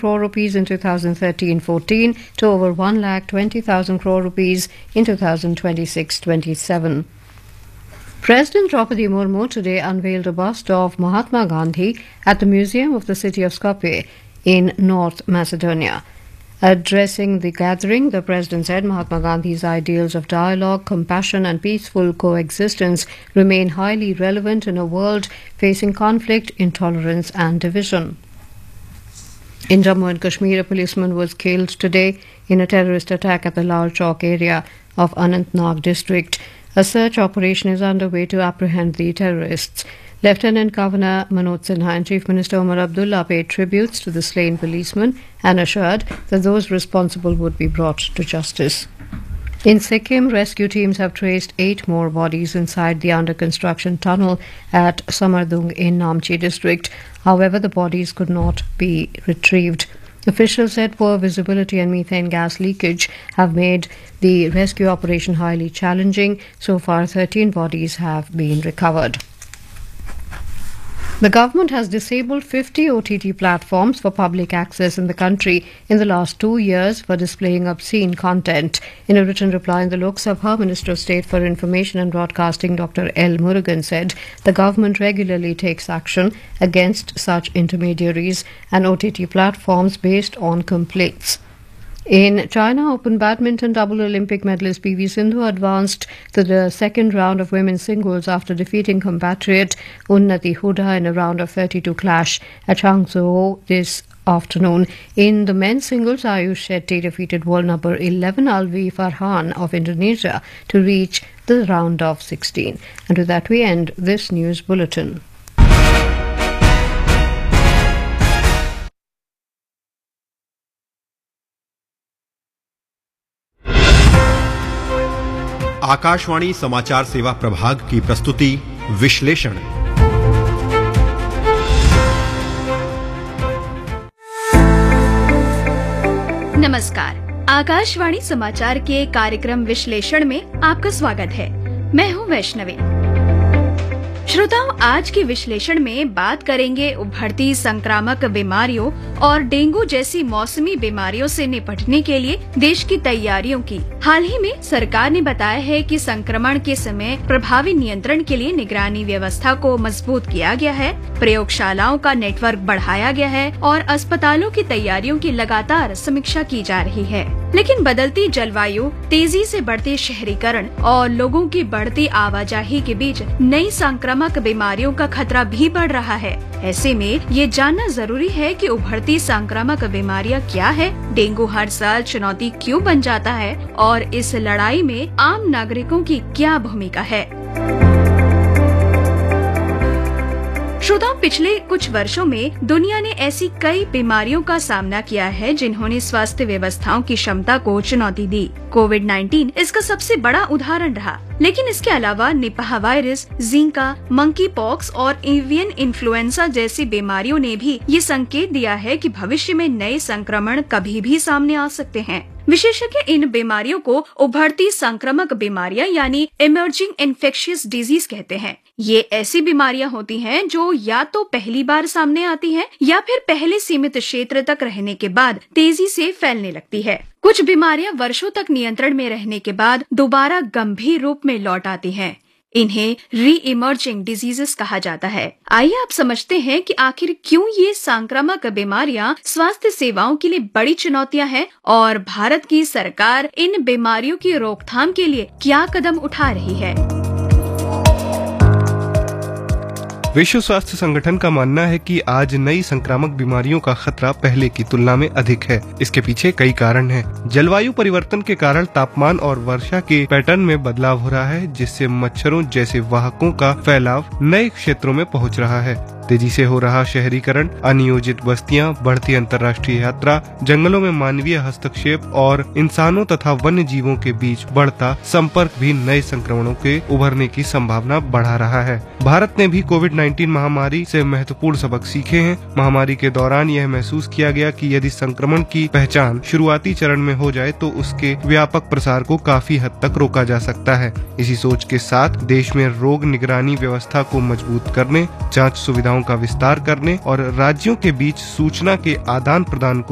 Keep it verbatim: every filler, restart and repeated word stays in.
crore rupees in two thousand thirteen fourteen to over one lakh twenty thousand crore rupees in two thousand twenty-six twenty-seven. President Draupadi Murmu today unveiled a bust of Mahatma Gandhi at the Museum of the City of Skopje in North Macedonia. Addressing the gathering, the President said Mahatma Gandhi's ideals of dialogue, compassion and peaceful coexistence remain highly relevant in a world facing conflict, intolerance and division. In Jammu and Kashmir, a policeman was killed today in a terrorist attack at the Lal Chowk area of Anantnag district. A search operation is underway to apprehend the terrorists. Lieutenant Governor Manoj Sinha and Chief Minister Omar Abdullah paid tributes to the slain policemen and assured that those responsible would be brought to justice. In Sikkim, rescue teams have traced eight more bodies inside the under-construction tunnel at Samardung in Namchi district. However, the bodies could not be retrieved. Officials said poor visibility and methane gas leakage have made the rescue operation highly challenging. So far, thirteen bodies have been recovered. The government has disabled fifty O T T platforms for public access in the country in the last two years for displaying obscene content. In a written reply in the Lok Sabha, Minister of State for Information and Broadcasting Doctor L. Murugan said the government regularly takes action against such intermediaries and O T T platforms based on complaints. In China Open Badminton, double Olympic medalist P V Sindhu advanced to the second round of women's singles after defeating compatriot Unnati Huda in a round of thirty-two clash at Hangzhou this afternoon. In the men's singles, Ayush Shetty defeated world number eleven Alvi Farhan of Indonesia to reach the round of sixteen. And with that, we end this news bulletin. Akashvani समाचार सेवा प्रभाग की प्रस्तुति विश्लेषण। नमस्कार, आकाशवाणी समाचार के कार्यक्रम विश्लेषण में आपका स्वागत है। मैं हूं वैष्णवी। श्रोताओं, आज के विश्लेषण में बात करेंगे उभरती संक्रामक बीमारियों और डेंगू जैसी मौसमी बीमारियों से निपटने के लिए देश की तैयारियों की। हाल ही में सरकार ने बताया है कि संक्रमण के समय प्रभावी नियंत्रण के लिए निगरानी व्यवस्था को मजबूत किया गया है, प्रयोगशालाओं का नेटवर्क बढ़ाया गया है और अस्पतालों की तैयारियों की लगातार समीक्षा की जा रही है। लेकिन बदलती जलवायु, तेजी से बढ़ते शहरीकरण और लोगों की बढ़ती आवाजाही के बीच नई संक्रामक बीमारियों का खतरा भी बढ़ रहा है। ऐसे में ये जानना जरूरी है कि उभरती संक्रामक बीमारियां क्या है, डेंगू हर साल चुनौती क्यों बन जाता है और इस लड़ाई में आम नागरिकों की क्या भूमिका है। श्रोताओं, पिछले कुछ वर्षों में दुनिया ने ऐसी कई बीमारियों का सामना किया है जिन्होंने स्वास्थ्य व्यवस्थाओं की क्षमता को चुनौती दी। कोविड नाइन्टीन इसका सबसे बड़ा उदाहरण रहा, लेकिन इसके अलावा Nipah virus, Zika, monkey pox और एवियन इन्फ्लुएंजा जैसी बीमारियों ने भी ये संकेत दिया है कि भविष्य में नए संक्रमण कभी भी सामने आ सकते हैं। विशेषज्ञ इन बीमारियों को उभरती संक्रामक बीमारियां यानी इमर्जिंग इन्फेक्शियस डिजीज कहते हैं। ये ऐसी बीमारियां होती हैं जो या तो पहली बार सामने आती हैं या फिर पहले सीमित क्षेत्र तक रहने के बाद तेजी से फैलने लगती है। कुछ बीमारियां वर्षों तक नियंत्रण में रहने के बाद दोबारा गंभीर रूप में लौट आती हैं। इन्हें री इमर्जिंग डिजीजेस कहा जाता है। आइए आप समझते हैं कि आखिर क्यों ये संक्रामक बीमारियां स्वास्थ्य सेवाओं के लिए बड़ी चुनौतियां हैं और भारत की सरकार इन बीमारियों की रोकथाम के लिए क्या कदम उठा रही है। विश्व स्वास्थ्य संगठन का मानना है कि आज नई संक्रामक बीमारियों का खतरा पहले की तुलना में अधिक है। इसके पीछे कई कारण हैं। जलवायु परिवर्तन के कारण तापमान और वर्षा के पैटर्न में बदलाव हो रहा है, जिससे मच्छरों जैसे वाहकों का फैलाव नए क्षेत्रों में पहुंच रहा है। तेजी से हो रहा शहरीकरण, अनियोजित बस्तियां, बढ़ती अंतर्राष्ट्रीय यात्रा, जंगलों में मानवीय हस्तक्षेप और इंसानों तथा वन्य जीवों के बीच बढ़ता संपर्क भी नए संक्रमणों के उभरने की संभावना बढ़ा रहा है। भारत ने भी कोविड नाइन्टीन महामारी से महत्वपूर्ण सबक सीखे हैं। महामारी के दौरान यह महसूस किया गया कि यदि संक्रमण की पहचान शुरुआती चरण में हो जाए तो उसके व्यापक प्रसार को काफी हद तक रोका जा सकता है। इसी सोच के साथ देश में रोग निगरानी व्यवस्था को मजबूत करने, जांच सुविधाओं का विस्तार करने और राज्यों के बीच सूचना के आदान प्रदान को